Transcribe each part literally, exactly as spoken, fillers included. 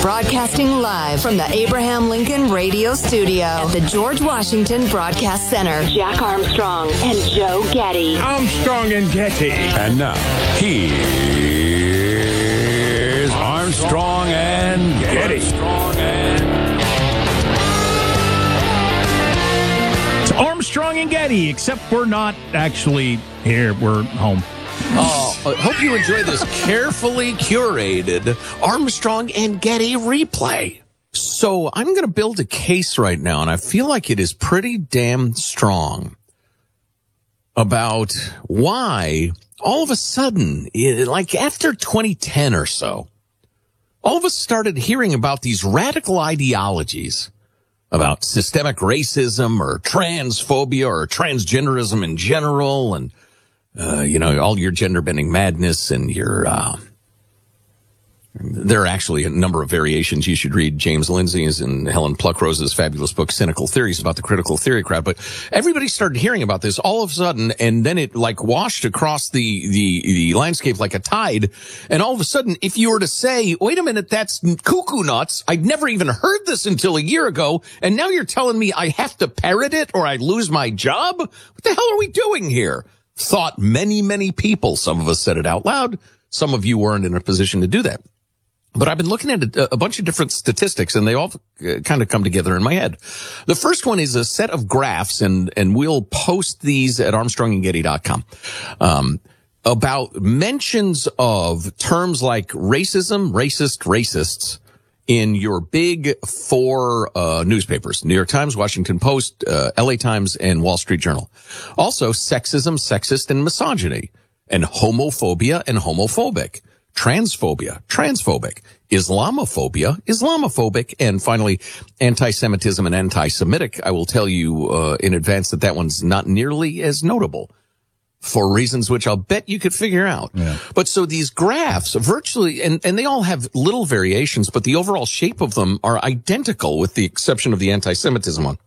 Broadcasting live from the Abraham Lincoln Radio Studio at the George Washington Broadcast Center. Jack Armstrong and Joe Getty. Armstrong and Getty. And now, here's Armstrong and Getty. Armstrong and It's Armstrong and Getty, except we're not actually here. We're home. Oh, I hope you enjoy this carefully curated Armstrong and Getty replay. So I'm going to build a case right now, and I feel like it is pretty damn strong about why all of a sudden, like after twenty ten or so, all of us started hearing about these radical ideologies about systemic racism or transphobia or transgenderism in general, and Uh, you know, all your gender-bending madness and your, uh, there are actually a number of variations. You should read James Lindsay's and Helen Pluckrose's fabulous book, Cynical Theories, about the critical theory crowd. But everybody started hearing about this all of a sudden, and then it like washed across the, the, the landscape like a tide. And all of a sudden, if you were to say, wait a minute, that's cuckoo nuts. I'd never even heard this until a year ago. And now you're telling me I have to parrot it or I lose my job? What the hell are we doing here? Thought many, many people. Some of us said it out loud. Some of you weren't in a position to do that. But I've been looking at a, a bunch of different statistics, and they all uh, kind of come together in my head. The first one is a set of graphs, and, and we'll post these at armstrong and getty dot com, um, about mentions of terms like racism, racist, racists in your big four uh newspapers: New York Times, Washington Post, uh, L A Times, and Wall Street Journal. Also, sexism, sexist, and misogyny, and homophobia and homophobic, transphobia, transphobic, Islamophobia, Islamophobic, and finally, anti-Semitism and anti-Semitic. I will tell you uh in advance that that one's not nearly as notable, for reasons which I'll bet you could figure out. Yeah. But so these graphs virtually, and, and they all have little variations, but the overall shape of them are identical with the exception of the anti-Semitism one.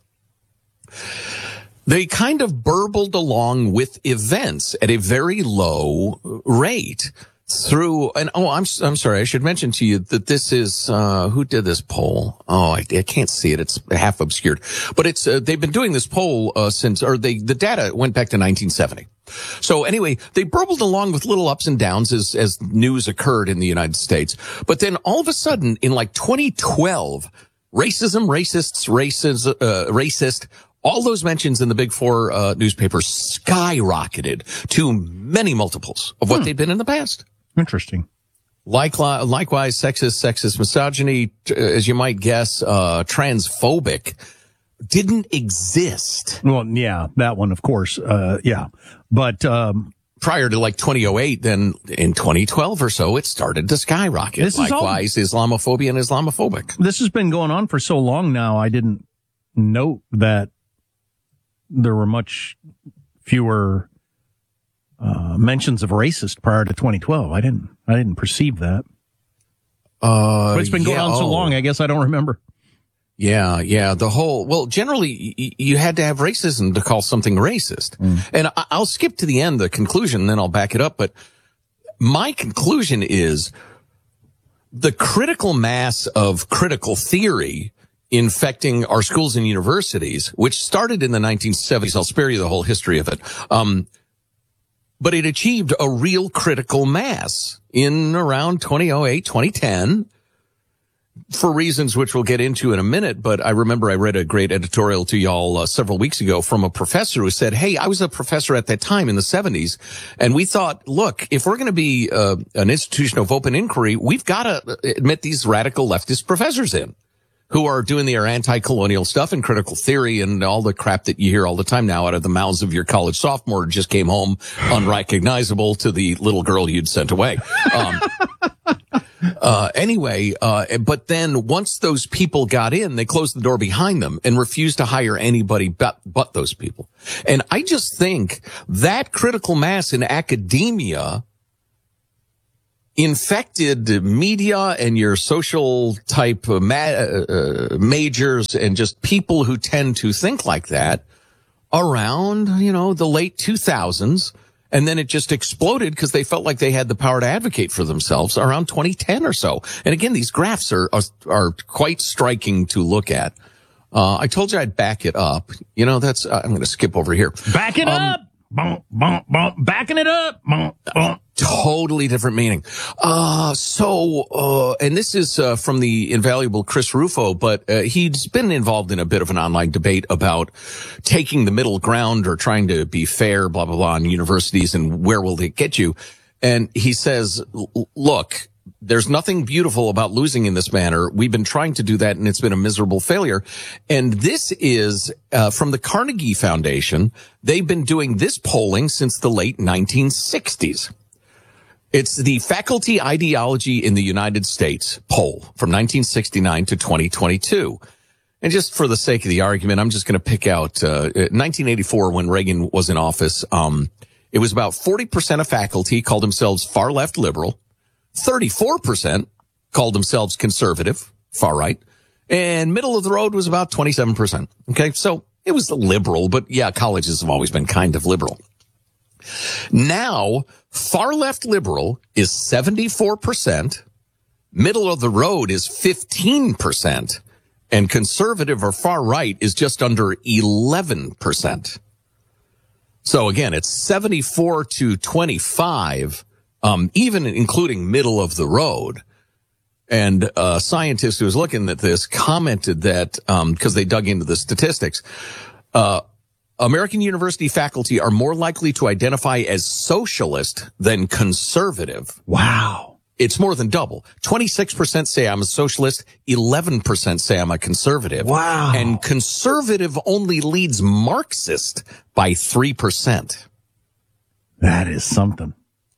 They kind of burbled along with events at a very low rate through, and oh, I'm, I'm sorry, I should mention to you that this is, uh, who did this poll? Oh, I, I can't see it. It's half obscured, but it's, uh, they've been doing this poll, uh, since, or they, the data went back to nineteen seventy. So anyway, they burbled along with little ups and downs as, as news occurred in the United States. But then all of a sudden in like twenty twelve, racism, racists, races, uh, racist, all those mentions in the big four, uh, newspapers skyrocketed to many multiples of what hmm. they'd been in the past. Interesting. Likewise, likewise, sexist, sexist, misogyny, as you might guess, uh, transphobic, didn't exist. Well, yeah, that one, of course. Uh, yeah. But, um, prior to like twenty oh eight, then in twenty twelve or so, it started to skyrocket. This Likewise, is all, Islamophobia and Islamophobic. This has been going on for so long now, I didn't note that there were much fewer Uh, mentions of racist prior to twenty twelve. I didn't, I didn't perceive that. Uh, but it's been going yeah, on so oh. long, I guess I don't remember. Yeah, yeah, the whole, well, generally, y- you had to have racism to call something racist. Mm. And I- I'll skip to the end, the conclusion, then I'll back it up. But my conclusion is the critical mass of critical theory infecting our schools and universities, which started in the nineteen seventies. I'll spare you the whole history of it. Um, But it achieved a real critical mass in around twenty oh eight, twenty ten, for reasons which we'll get into in a minute. But I remember I read a great editorial to y'all uh, several weeks ago from a professor who said, hey, I was a professor at that time in the seventies, and we thought, look, if we're going to be uh, an institution of open inquiry, we've got to admit these radical leftist professors in, who are doing their anti-colonial stuff and critical theory and all the crap that you hear all the time now out of the mouths of your college sophomore who just came home unrecognizable to the little girl you'd sent away. Um, uh, anyway, uh, but then once those people got in, they closed the door behind them and refused to hire anybody but, but those people. And I just think that critical mass in academia infected media and your social type uh, ma- uh, majors and just people who tend to think like that around, you know, the late two thousands. And then it just exploded because they felt like they had the power to advocate for themselves around twenty ten or so. And again, these graphs are, are, are quite striking to look at. Uh, I told you I'd back it up. You know, that's, uh, I'm going to skip over here. Back it um, up. Bump, bump, bump. Backing it up. Bump, bump. Totally different meaning. Uh, so, uh, and this is, uh, from the invaluable Chris Rufo, but, uh, he's been involved in a bit of an online debate about taking the middle ground or trying to be fair, blah, blah, blah, on universities and where will it get you? And he says, look, there's nothing beautiful about losing in this manner. We've been trying to do that and it's been a miserable failure. And this is, uh, from the Carnegie Foundation. They've been doing this polling since the late nineteen sixties. It's the Faculty Ideology in the United States poll from nineteen sixty-nine to twenty twenty-two. And just for the sake of the argument, I'm just going to pick out, uh, nineteen eighty-four when Reagan was in office. Um, it was about forty percent of faculty called themselves far left liberal. thirty-four percent called themselves conservative, far right. And middle of the road was about twenty-seven percent. Okay. So it was liberal, but yeah, colleges have always been kind of liberal. Now, far left liberal is seventy-four percent, middle of the road is fifteen percent, and conservative or far right is just under eleven percent. So again, it's seventy-four to twenty-five, um, even including middle of the road. And a scientist who was looking at this commented that, um, because they dug into the statistics, uh, American university faculty are more likely to identify as socialist than conservative. Wow. It's more than double. twenty-six percent say I'm a socialist. eleven percent say I'm a conservative. Wow. And conservative only leads Marxist by three percent. That is something.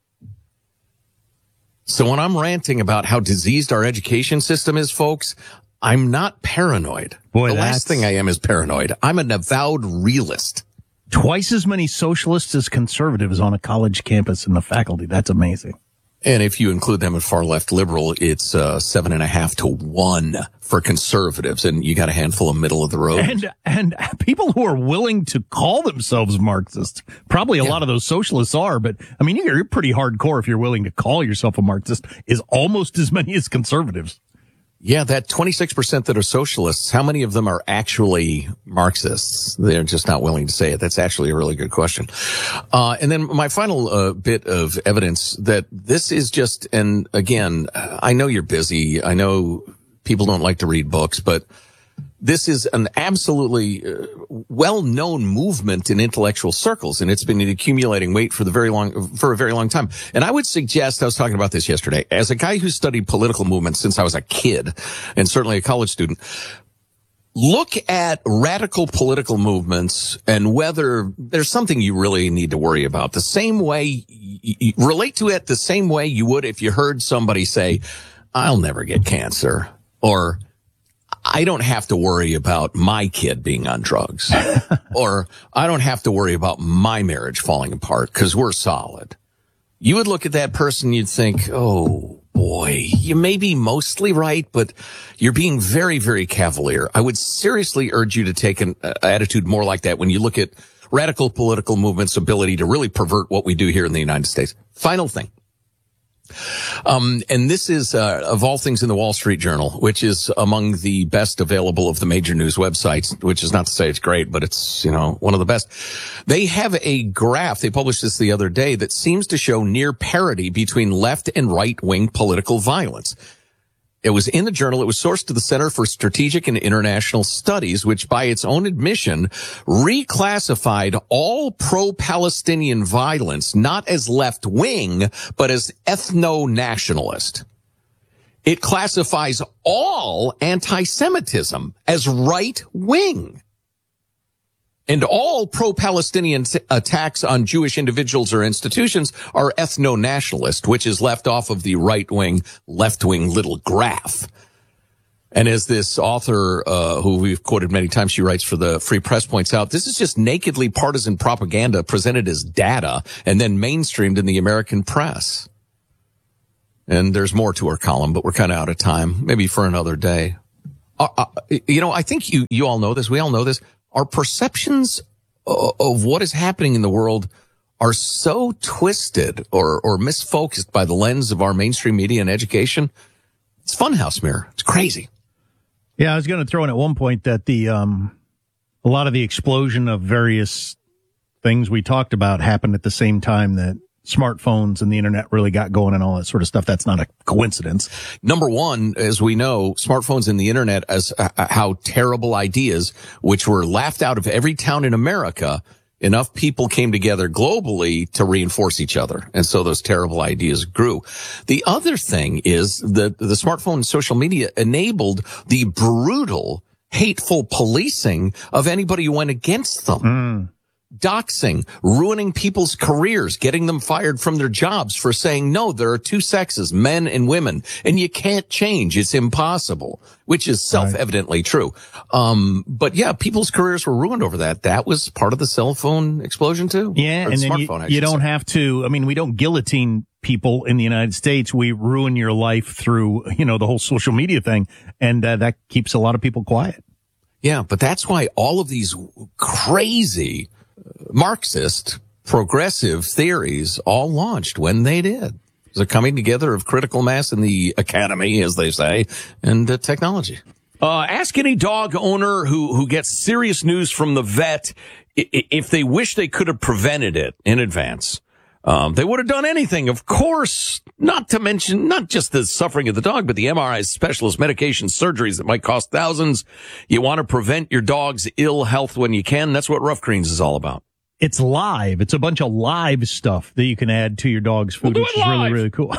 So when I'm ranting about how diseased our education system is, folks, I'm not paranoid. Boy, the that's... last thing I am is paranoid. I'm an avowed realist. Twice as many socialists as conservatives on a college campus in the faculty. That's amazing. And if you include them as far left liberal, it's uh, seven and a half to one for conservatives, and you got a handful of middle of the road. And and people who are willing to call themselves Marxists, probably a yeah. lot of those socialists are, but I mean, you're pretty hardcore if you're willing to call yourself a Marxist, is almost as many as conservatives. Yeah, that twenty-six percent that are socialists, how many of them are actually Marxists? They're just not willing to say it. That's actually a really good question. Uh, and then my final uh, bit of evidence that this is just, and again, I know you're busy. I know people don't like to read books, but this is an absolutely uh, well-known movement in intellectual circles, and it's been accumulating weight for the very long, for a very long time. And I would suggest, I was talking about this yesterday, as a guy who studied political movements since I was a kid, and certainly a college student, look at radical political movements and whether there's something you really need to worry about. The same way, you relate to it the same way you would if you heard somebody say, I'll never get cancer, or I don't have to worry about my kid being on drugs, or I don't have to worry about my marriage falling apart because we're solid. You would look at that person, you'd think, oh boy, you may be mostly right, but you're being very, very cavalier. I would seriously urge you to take an uh, attitude more like that when you look at radical political movements' ability to really pervert what we do here in the United States. Final thing. Um, and this is, uh, of all things in the Wall Street Journal, which is among the best available of the major news websites, which is not to say it's great, but it's, you know, one of the best. They have a graph, they published this the other day, that seems to show near parity between left and right-wing political violence. It was in the journal. It was sourced to the Center for Strategic and International Studies, which by its own admission reclassified all pro-Palestinian violence not as left-wing, but as ethno-nationalist. It classifies all anti-Semitism as right-wing. And all pro-Palestinian attacks on Jewish individuals or institutions are ethno-nationalist, which is left off of the right-wing, left-wing little graph. And as this author, uh, who we've quoted many times, she writes for the Free Press, points out, this is just nakedly partisan propaganda presented as data and then mainstreamed in the American press. And there's more to her column, but we're kind of out of time, maybe for another day. Uh, uh, you know, I think you, you all know this. We all know this. Our perceptions of what is happening in the world are so twisted or, or misfocused by the lens of our mainstream media and education. It's funhouse mirror. It's crazy. Yeah, I was going to throw in at one point that the um, a lot of the explosion of various things we talked about happened at the same time that smartphones and the internet really got going and all that sort of stuff. That's not a coincidence. Number one, as we know, smartphones and the internet as uh, how terrible ideas, which were laughed out of every town in America, enough people came together globally to reinforce each other. And so those terrible ideas grew. The other thing is that the smartphone and social media enabled the brutal, hateful policing of anybody who went against them. Mm. Doxing, ruining people's careers, getting them fired from their jobs for saying, no, there are two sexes, men and women, and you can't change. It's impossible, which is self-evidently right. true. Um, but yeah, people's careers were ruined over that. That was part of the cell phone explosion too. Yeah. And then you, you don't say. have to, I mean, we don't guillotine people in the United States. We ruin your life through, you know, the whole social media thing. And uh, that keeps a lot of people quiet. Yeah. But that's why all of these crazy Marxist progressive theories all launched when they did. It's a coming together of critical mass in the academy, as they say, and uh, technology. Uh, ask any dog owner who, who gets serious news from the vet if they wish they could have prevented it in advance. Um, they would have done anything, of course, not to mention not just the suffering of the dog, but the M R Is, specialist medication, surgeries that might cost thousands. You want to prevent your dog's ill health when you can. That's what Rough Greens is all about. It's live. It's a bunch of live stuff that you can add to your dog's food, we'll which is really, really cool.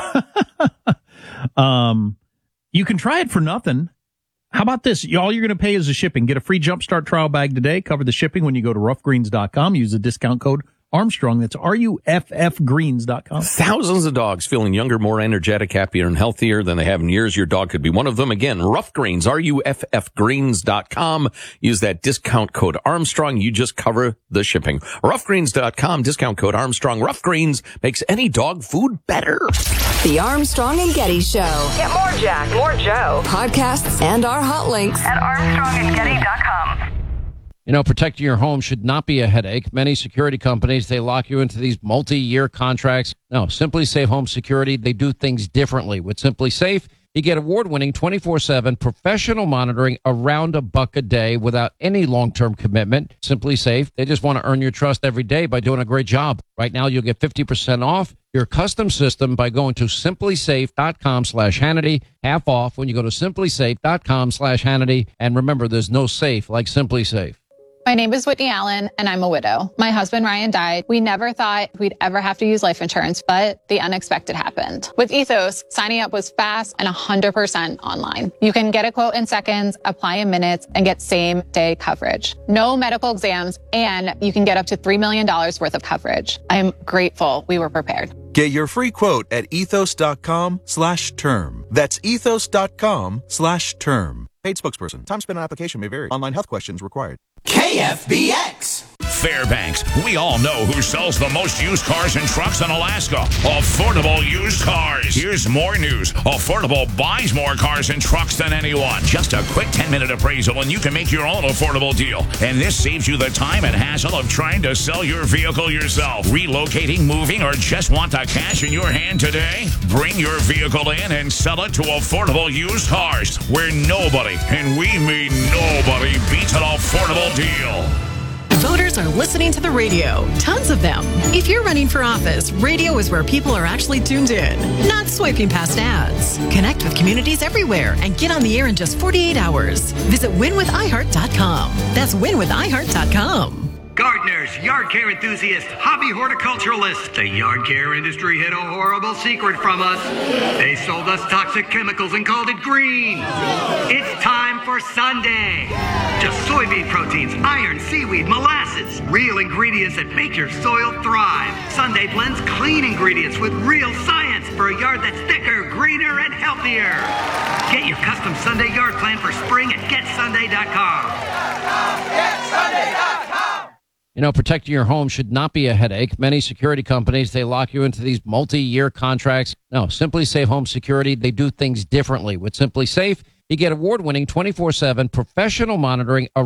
um, you can try it for nothing. How about this? All you're going to pay is the shipping. Get a free Jumpstart trial bag today. Cover the shipping when you go to rough greens dot com. Use the discount code Armstrong. That's R U F F greens dot com. Thousands of dogs feeling younger, more energetic, happier, and healthier than they have in years. Your dog could be one of them. Again, Rough Greens, R U F F greens dot com. Use that discount code Armstrong. You just cover the shipping. rough greens dot com, discount code Armstrong. Rough Greens makes any dog food better. The Armstrong and Getty Show. Get more Jack, more Joe. Podcasts and our hot links at armstrong and getty dot com. You know, protecting your home should not be a headache. Many security companies, they lock you into these multi-year contracts. No, Simply Safe Home Security, they do things differently. With Simply Safe, you get award-winning twenty-four seven professional monitoring around a buck a day without any long-term commitment. Simply Safe, they just want to earn your trust every day by doing a great job. Right now, you'll get fifty percent off your custom system by going to simply safe dot com slash Hannity. Half off when you go to simply safe dot com slash Hannity. And remember, there's no safe like Simply Safe. My name is Whitney Allen, and I'm a widow. My husband, Ryan, died. We never thought we'd ever have to use life insurance, but the unexpected happened. With Ethos, signing up was fast and one hundred percent online. You can get a quote in seconds, apply in minutes, and get same-day coverage. No medical exams, and you can get up to three million dollars worth of coverage. I'm grateful we were prepared. Get your free quote at ethos dot com slash term. That's ethos dot com slash term. Paid spokesperson. Time spent on application may vary. Online health questions required. K F B X. Fairbanks, we all know who sells the most used cars and trucks in Alaska. Affordable Used Cars. Here's more news. Affordable buys more cars and trucks than anyone. Just a quick ten-minute appraisal and you can make your own affordable deal. And this saves you the time and hassle of trying to sell your vehicle yourself. Relocating, moving, or just want the cash in your hand today? Bring your vehicle in and sell it to Affordable Used Cars, where nobody, and we mean nobody, beats an affordable deal. Voters are listening to the radio. Tons of them. If you're running for office, radio is where people are actually tuned in, not swiping past ads. Connect with communities everywhere and get on the air in just forty-eight hours. Visit win with i heart dot com. That's win with i heart dot com. Gardeners, yard care enthusiasts, hobby horticulturalists. The yard care industry hid a horrible secret from us. They sold us toxic chemicals and called it green. It's time for Sunday. Just soybean proteins, iron, seaweed, molasses. Real ingredients that make your soil thrive. Sunday blends clean ingredients with real science for a yard that's thicker, greener, and healthier. Get your custom Sunday yard plan for spring at get sunday dot com. get sunday dot com. You know, protecting your home should not be a headache. Many security companies, they lock you into these multi-year contracts. No, Simply Safe Home Security, they do things differently. With Simply Safe, you get award-winning twenty-four seven professional monitoring